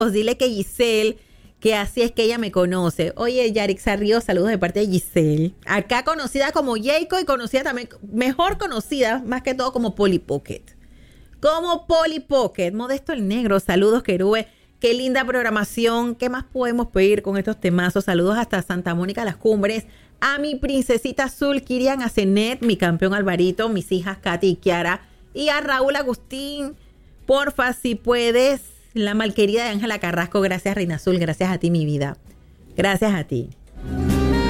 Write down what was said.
Dile que Giselle, que así es que ella me conoce. Oye, Yarixa Ríos, saludos de parte de Giselle. Acá conocida como Jayco y conocida también, mejor conocida, más que todo como Polly Pocket. Como Polly Pocket. Modesto el Negro, saludos, Querube. Qué linda programación. ¿Qué más podemos pedir con estos temazos? Saludos hasta Santa Mónica, Las Cumbres. A mi princesita azul, Kirian Azenet, mi campeón Alvarito, mis hijas Katy y Kiara. Y a Raúl Agustín, porfa, si puedes. La malquerida de Ángela Carrasco. Gracias, Reina Azul. Gracias a ti, mi vida. Gracias a ti.